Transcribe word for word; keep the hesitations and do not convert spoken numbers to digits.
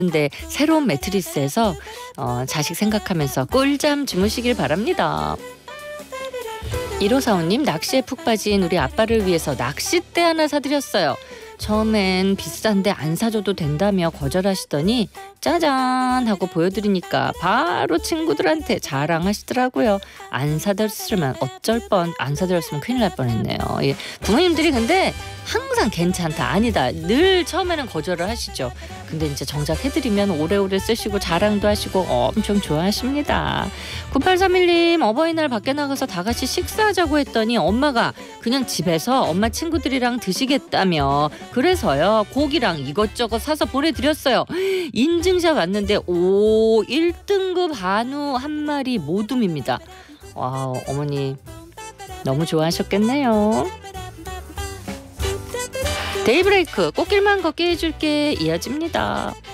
근데 새로운 매트리스에서 어, 자식 생각하면서 꿀잠 주무시길 바랍니다. 일오사오 님, 낚시에 푹 빠진 우리 아빠를 위해서 낚싯대 하나 사드렸어요. 처음엔 비싼데 안 사줘도 된다며 거절하시더니 짜잔 하고 보여드리니까 바로 친구들한테 자랑하시더라고요. 안 사드렸으면 어쩔 뻔, 안 사드렸으면 큰일 날 뻔했네요. 예. 부모님들이 근데 항상 괜찮다, 아니다 늘 처음에는 거절을 하시죠. 근데 이제 정작 해드리면 오래오래 쓰시고 자랑도 하시고 엄청 좋아하십니다. 구팔삼일 님, 어버이날 밖에 나가서 다 같이 식사하자고 했더니 엄마가 그냥 집에서 엄마 친구들이랑 드시겠다며 그래서요 고기랑 이것저것 사서 보내드렸어요. 인증샷 왔는데 오 일 등급 한우 한 마리 모둠입니다. 와우, 어머니 너무 좋아하셨겠네요. 데이브레이크 꽃길만 걷게 해줄게 이어집니다.